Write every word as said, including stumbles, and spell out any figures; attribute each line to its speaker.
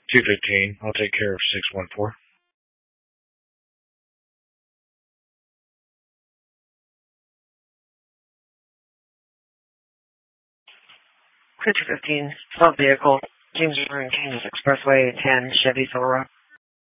Speaker 1: two fifteen. I'll take care of six one four.
Speaker 2: two fifteen, stop vehicle, James Vernon, Kansas Expressway, ten, Chevy Silverado.